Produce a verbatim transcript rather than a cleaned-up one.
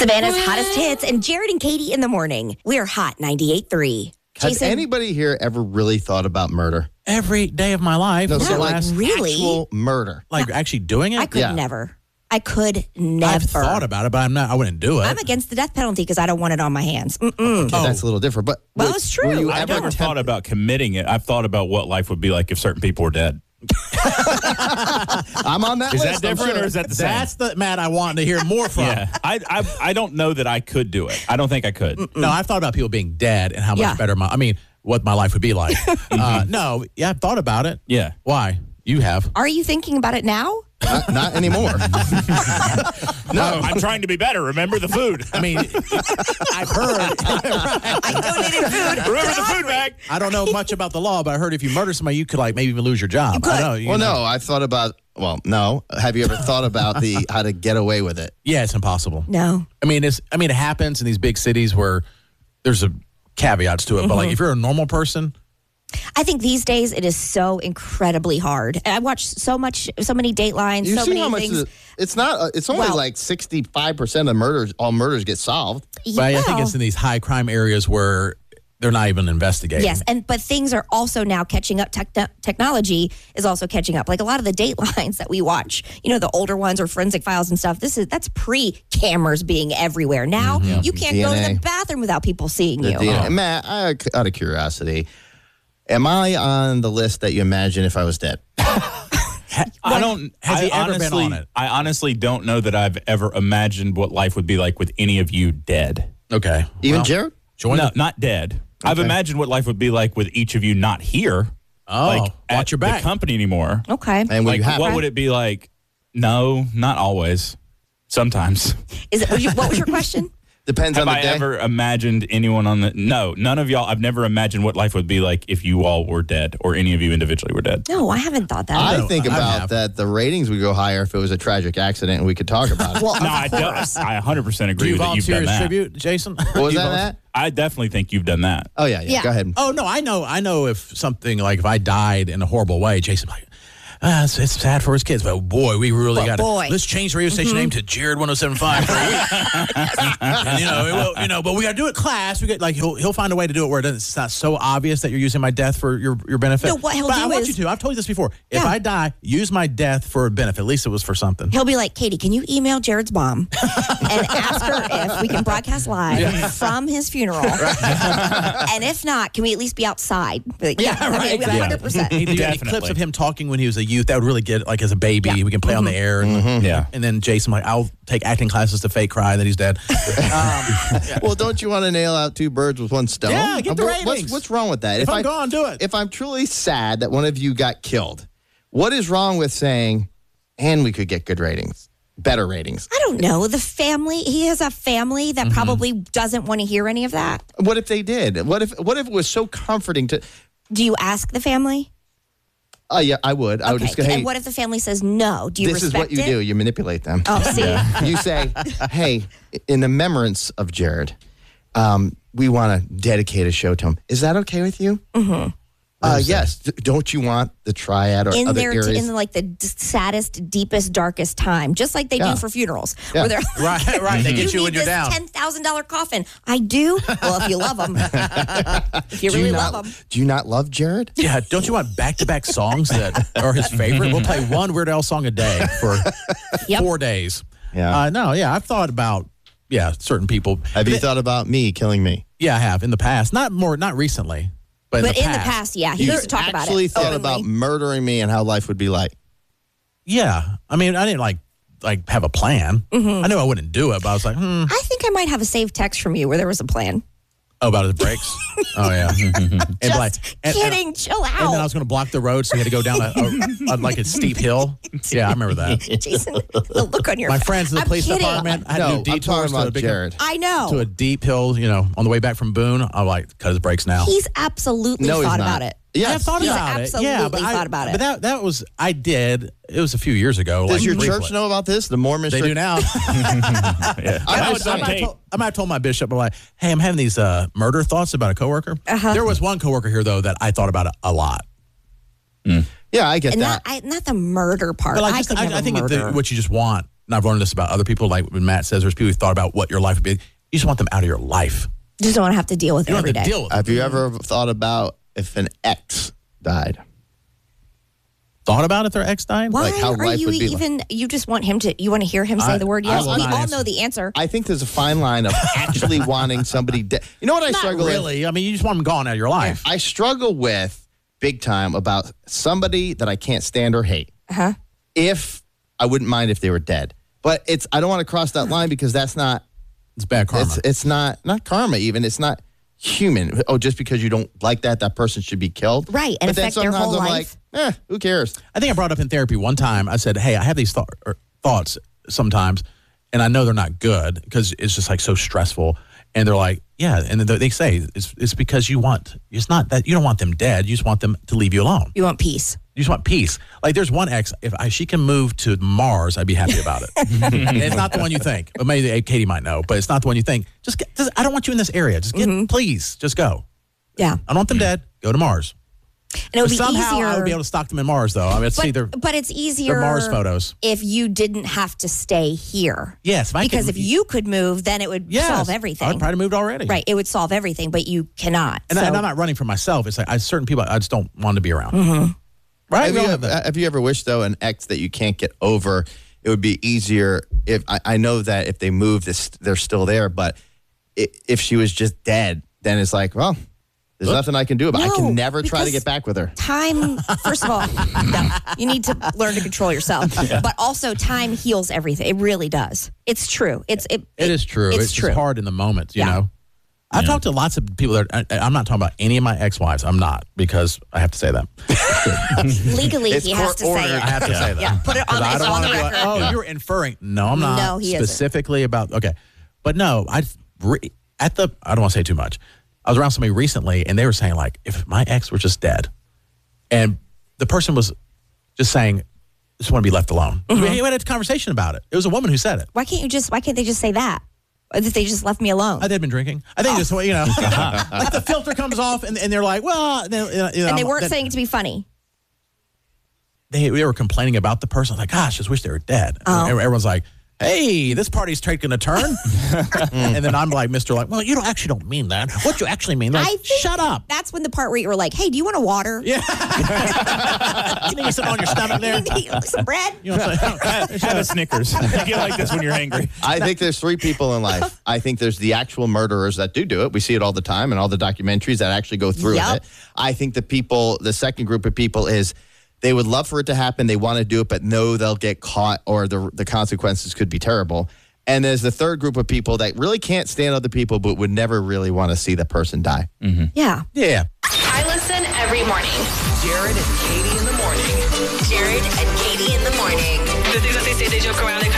Savannah's hottest hits and Jared and Katie in the morning. We're Hot ninety-eight point three. Has Jason? anybody here ever really thought about murder? Every day of my life. No, for so the like last, really? actual murder. like actually doing it? I could Yeah. never. I could never. I've thought about it, but I'm not. I wouldn't do it. I'm against the death penalty because I don't want it on my hands. Mm-mm. Okay, Oh. that's a little different. But Well, would- it's true. Were you I've I've ever never tempted- thought about committing it. I've thought about what life would be like if certain people were dead. I'm on that Is list. that I'm different sure. or is that the same? That's the Matt I want to hear more from. Yeah, I, I I don't know that I could do it. I don't think I could. No, I've thought about people being dead and how much Yeah. better my. I mean, what my life would be like. uh, no, yeah, I've thought about it. Yeah. Why? You have. Are you thinking about it now? Not, not anymore. No, I'm trying to be better. Remember the food. I mean, I've heard. I donated food. Remember the food bag. I don't know much about the law, but I heard if you murder somebody, you could like maybe even lose your job. You could. I know. You well, know. no, I've thought about. Well, no. Have you ever thought about the how to get away with it? Yeah, it's impossible. No. I mean, it's. I mean, it happens in these big cities where there's a caveats to it. But like, if you're a normal person, I think these days it is so incredibly hard. I watch so much, so many Datelines, You so see many how much? things. The, it's not. Uh, it's only Well- like sixty-five percent of murders. All murders get solved. but I think Well, it's in these high crime areas where they're not even investigating. Yes, and but things are also now catching up. Tech technology is also catching up. Like a lot of the Datelines that we watch, you know, the older ones or Forensic Files and stuff. This is that's pre-cameras being everywhere. Now you can't go to D N A. the bathroom without people seeing The you. D N A. Matt, I, out of curiosity, am I on the list that you imagine if I was dead? I don't. Has I he ever been honestly, on it? I honestly don't know that I've ever imagined what life would be like with any of you dead. Okay. Even Well, Jared? Join No, the- not dead. I've imagined what life would be like with each of you not here. Oh, like watch at your back. the company anymore. Okay, And when Like, you have what would it be like? No, not always. Sometimes. is it? Was you, what was your question? depends Have on the I day. ever imagined anyone on the? No, none of y'all. I've never imagined what life would be like if you all were dead, or any of you individually were dead. No, I haven't thought that. I No, think I about have. that the ratings would go higher if it was a tragic accident and we could talk about it. well, No, of I don't. course. I one hundred percent Do agree you with that. You've volunteer done as that. tribute, Jason? What was You that, volunteer- Matt? I definitely think you've done that. Oh, yeah, yeah. Yeah. Go ahead. Oh no, I know, I know. If something like if I died in a horrible way, Jason, like, ah, it's, it's sad for his kids, but boy, we really But got to boy. let's change the radio station name to Jared one oh seven five for a week. And, you know, it will, you know, but we got to do it class. We get like he'll he'll find a way to do it where it doesn't, it's not so obvious that you're using my death for your your benefit. No, what he'll but do I want is- you to. I've told you this before. If Yeah. I die, use my death for a benefit. At least it was for something. He'll be like, Katie, can you email Jared's mom and ask her if we can broadcast live from his funeral? And if not, can we at least be outside? Like, yeah, right, one hundred percent. He do any Definitely. clips of him talking when he was a youth that would really get like as a baby. Yeah. We can play on the air. And, Yeah. and then Jason, like, I'll take acting classes to fake cry that he's dead. Well, don't you want to nail out two birds with one stone? Yeah, get the Uh, what- ratings. What's, what's wrong with that? If I'm I- gone, do it. If I'm truly sad that one of you got killed, what is wrong with saying, and we could get good ratings, better ratings? I don't know. The family, he has a family that probably doesn't want to hear any of that. What if they did? What if What if it was so comforting to? Do you ask the family? Oh yeah, I would. I would Okay. just go, hey, And what if the family says no? Do you this is respect what you it? do. You manipulate them. Oh, see? You say, hey, in the remembrance of Jared, um, we want to dedicate a show to him. Is that okay with you? Mm-hmm. Uh, yes. D- Don't you want the triad or In other their, areas? in like the d- saddest, deepest, darkest time, just like they Yeah. do for funerals, Yeah. where they're Right, right. They get you need when you're this down. ten thousand dollar coffin. I do. Well, if you love them, if you do really you love not, them, Do you not love Jared? Yeah, don't you want back-to-back songs that are his favorite? We'll play one Weird Al song a day for Yep. four days. Yeah. Uh, no, yeah, I've thought about, yeah, certain people. Have you thought about me killing me? Yeah, I have in the past. Not more, not recently, but in, but the, in past. the past, yeah, he You used to talk about it. actually thought openly. about murdering me and how life would be like. Yeah, I mean, I didn't like like have a plan. Mm-hmm. I knew I wouldn't do it, but I was like, hmm. I think I might have a saved text from you where there was a plan. Oh, about his brakes. Oh yeah. and Just like, and, kidding. And, chill out. and then I was going to block the road, so we had to go down a, a, a like a steep hill. Yeah, I remember that. Jason, the look on your My face. friends in the I'm police kidding. department. I had No, to I'm do talking detours to a about big Jared. I know. to a deep hill. You know, on the way back from Boone, I like cut his brakes now. He's absolutely No, he's thought not. about it. I Yes. have thought He's about it. absolutely Yeah, but I, thought about it. But that that was I did. It was a few years ago. Does like, your briefly. church know about this? The Mormon They church? do now. Yeah. I That was- was I on might, have tape. told, I might have told my bishop, I'm like, hey, I'm having these uh, murder thoughts about a coworker. Uh-huh. There was one coworker here though that I thought about it a lot. Yeah, I get And that. not, I, not the murder part. But like, I just, could I, never I think it's murder. the, what you just want, and I've learned this about other people, like when Matt says there's people who thought about what your life would be. You just want them out of your life. You just don't want to have to deal with You it don't every have to day. deal with it. Have you ever thought about if an ex died? Thought about if their ex died? Why Like how are life you would be like. even? You just want him to. You want to hear him say I- the word I yes. will We not all answer. know the answer. I think there's a fine line of actually wanting somebody dead. You know what I Not struggle with? really. I mean, you just want them gone out of your life. I struggle with big time about somebody that I can't stand or hate. Uh-huh. If I wouldn't mind if they were dead, but it's I don't want to cross that line because that's not It's bad karma. it's it's not not karma even. It's not human. Oh, just because you don't like that, that person should be killed. Right, and But then affect their sometimes whole I'm life. like, eh, who cares? I think I brought up in therapy one time. I said, "Hey, I have these thought, or thoughts sometimes, and I know they're not good because it's just like so stressful." And they're like, "Yeah," and then they say it's it's because you want. It's not that you don't want them dead. You just want them to leave you alone. You want peace. You just want peace. Like there's one ex. If I, she can move to Mars, I'd be happy about it. And it's not the one you think. But maybe Katie might know. But it's not the one you think. Just, get, just I don't want you in this area. Just get, please, just go. Yeah, I don't want them dead. Go to Mars. and it would But be somehow easier. I would be able to stalk them in Mars, though. I mean, it's but, either but it's easier. their Mars photos. If you didn't have to stay here. Yes, if I Because could- if you could move, then it would Yes, solve everything. I'd probably moved already. Right, it would solve everything, but you cannot. And, I, So- and I'm not running for myself. It's like I, certain people I just don't want to be around. Mm-hmm. Right? Have We you, all ever, have that. have you ever wished though an ex that you can't get over? It would be easier if I, I know that if they moved, it's, they're still there. But i if she was just dead, then it's like, well, there's nothing I can do about it. I No, can never try to because- get back with her. Time, first of all, no, you need to learn to control yourself. But also, time heals everything. It really does. It's true. It's it. It is true. It's, It's, true. just hard in the moment, you Yeah. know. I've talked to lots of people that I, I'm not talking about any of my ex-wives. I'm not because I have to say that. Legally, It's he has court to say ordered. it. I have to say that. Yeah, put it on, 'Cause I it's don't on the wanna be like, record. oh, you're inferring. No, I'm not. No, he isn't. Specifically about, okay. But no, I re- at the, I don't want to say too much. I was around somebody recently and they were saying like, if my ex were just dead and the person was just saying, just want to be left alone. Mm-hmm. We had a conversation about it. It was a woman who said it. Why can't you just? Why can't they just say that? Or that they just left me alone? I, they'd been drinking. I think just, you know, like the filter comes off and, and they're like, well, they, you know, and they weren't then- saying it to be funny. they, they were complaining about the person. Like, gosh, I just wish they were dead. Oh. And everyone's like, hey, this party's taking a turn. And then I'm like, Mister like, well, you don't actually don't mean that. What you actually mean? Like, I think shut up. That's when the part where you were like, "Hey, do you want a water? Yeah. You think you're sitting on your stomach there? You need some bread?" You know what I'm saying? Have a Snickers. You get like this when you're angry. I think there's three people in life. I think there's the actual murderers that do do it. We see it all the time in all the documentaries that actually go through Yep. with it. I think the people, the second group of people is they would love for it to happen. They want to do it, but know they'll get caught or the, the consequences could be terrible. And there's the third group of people that really can't stand other people, but would never really want to see the person die. Yeah. Yeah. I listen every morning. Jared and Katie in the morning. Jared and Katie in the morning. The things that they say they joke around and